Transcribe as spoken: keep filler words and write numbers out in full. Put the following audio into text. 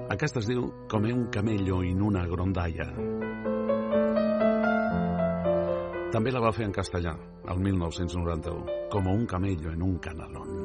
Aquesta es diu Come un camello in una grondalla. També la va fer en castellà, el mil nou-cents noranta-u, Como un camello en un canalón.